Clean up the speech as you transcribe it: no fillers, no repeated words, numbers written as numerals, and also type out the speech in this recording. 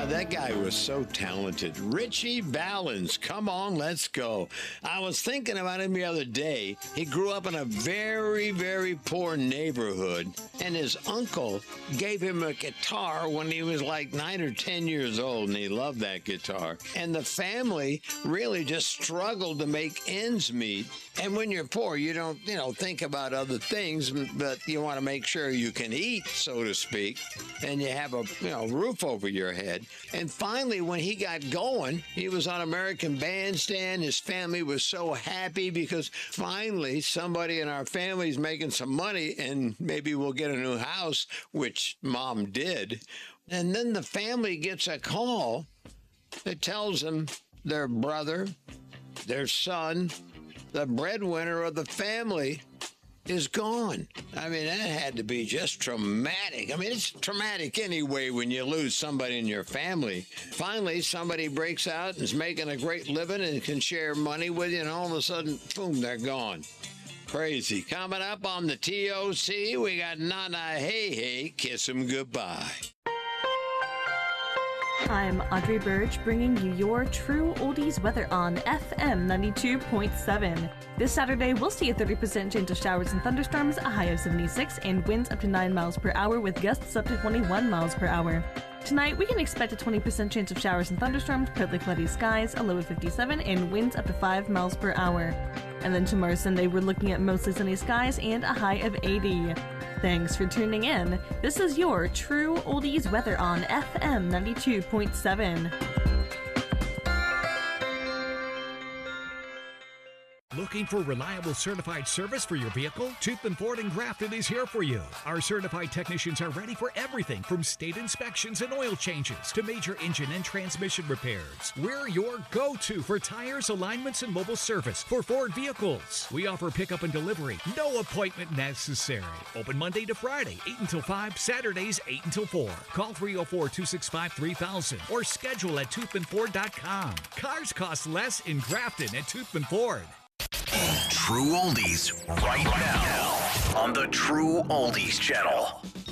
Yeah, that guy was so talented. Richie Valens, come on, let's go. I was thinking about him the other day. He grew up in a very, very poor neighborhood, and his uncle gave him a guitar when he was like 9 or 10 years old, and he loved that guitar. And the family really just struggled to make ends meet. And when you're poor, you don't, think about other things, but you want to make sure you can eat, so to speak, and you have a, roof over your head. And finally, when he got going, he was on American Bandstand. His family was so happy because finally somebody in our family is making some money and maybe we'll get a new house, which Mom did. And then the family gets a call that tells them their brother, their son, the breadwinner of the family is gone. I mean, that had to be just traumatic. I mean, it's traumatic anyway when you lose somebody in your family. Finally, somebody breaks out and is making a great living and can share money with you, and all of a sudden, boom, they're gone. Crazy. Coming up on the TOC, we got Nana Hey Hey, Kiss 'Em Goodbye. I'm Audrey Burge, bringing you your true oldies weather on FM 92.7. This Saturday, we'll see a 30% chance of showers and thunderstorms, a high of 76, and winds up to 9 miles per hour with gusts up to 21 miles per hour. Tonight, we can expect a 20% chance of showers and thunderstorms, partly cloudy skies, a low of 57, and winds up to 5 miles per hour. And then tomorrow Sunday, we're looking at mostly sunny skies and a high of 80. Thanks for tuning in. This is your true oldies weather on FM 92.7. Looking for reliable certified service for your vehicle? Toothman Ford in Grafton is here for you. Our certified technicians are ready for everything from state inspections and oil changes to major engine and transmission repairs. We're your go-to for tires, alignments, and mobile service for Ford vehicles. We offer pickup and delivery. No appointment necessary. Open Monday to Friday, 8 until 5, Saturdays, 8 until 4. Call 304-265-3000 or schedule at toothmanford.com. Cars cost less in Grafton at Toothman Ford. True Oldies right now on the True Oldies channel.